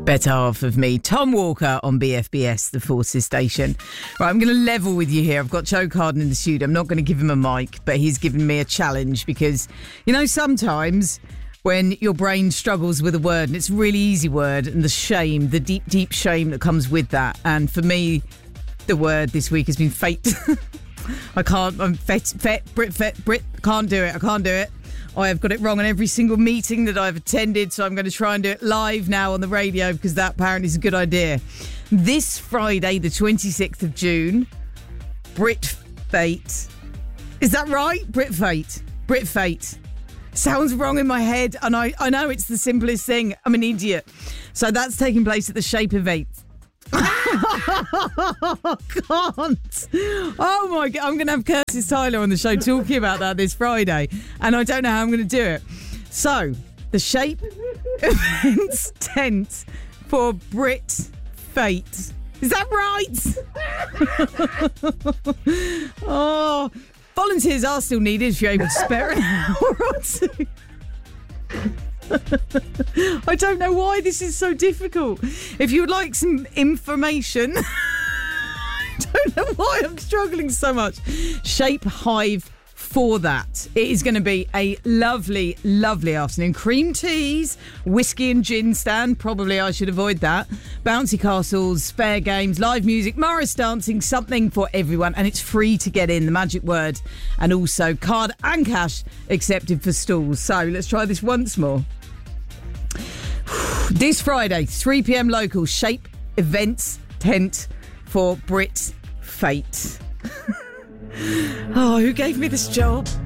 Better Half of Me, Tom Walker on BFBS, the Forces station. Right, I'm going to level with you here. I've got Joe Carden in the studio. I'm not going to give him a mic, but he's given me a challenge because, you know, sometimes when your brain struggles with a word and it's a really easy word and the shame, the deep, deep shame that comes with that. And for me, the word this week has been fate. I'm can't do it. I have got it wrong on every single meeting that I've attended, so I'm going to try and do it live now on the radio because that apparently is a good idea. This Friday, the 26th of June, Brit Fate. Is that right? Brit Fate. Sounds wrong in my head, and I know it's the simplest thing. I'm an idiot. So that's taking place at the Shape of Eight. I can't. Oh my God, I'm going to have Curtis Tyler on the show talking about that this Friday, and I don't know how I'm going to do it. So, the Shape Events tent for Brit Fate. Is that right? Oh, volunteers are still needed if you're able to spare an hour or two. I don't know why this is so difficult. If you would like some information, I don't know why I'm struggling so much. Shape Hive for that. It is going to be a lovely, lovely afternoon. Cream teas, whiskey and gin stand. Probably I should avoid that. Bouncy castles, fair games, live music, Morris dancing, something for everyone. And it's free to get in, the magic word. And also card and cash accepted for stalls. So let's try this once more. This Friday, 3 p.m. local, Shape Events tent for Brit Fate. Oh, who gave me this job?